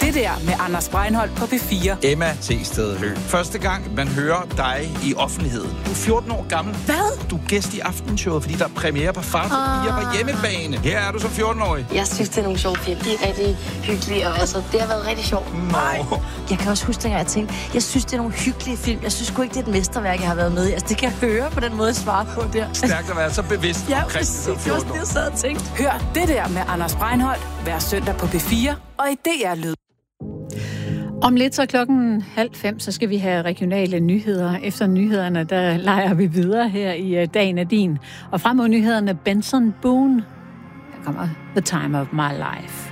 Det der med Anders Breinholt på P4. Emma T. Høgh. Første gang, man hører dig i offentligheden. Du er 14 år gammel. Hvad? Du er gæst i Aftenshowet, fordi der er premiere på Far til 4 på hjemmebane. Her er du som 14-årig. Jeg synes, det er nogle sjove film. De er rigtig hyggelige, og altså, det har været rigtig sjovt. Nej. Jeg kan også huske, at jeg tænkte, jeg synes, det er nogle hyggelige film. Jeg synes sgu ikke, det er et mesterværk, jeg har været med i. Altså, det kan jeg høre på den måde, jeg svarer på der. Stærkt at være så bevidst. Ja, omkring præcis. som Det var 14 sådan, år. jeg sad og tænkte. Hør det der med Anders Breinholt hver søndag på P4 og i DR Lyd. Om lidt så 4:30, så skal vi have regionale nyheder. Efter nyhederne, der leger vi videre her i Dagen er din. Og frem mod nyhederne, Benson Boone. Her kommer The Time of My Life.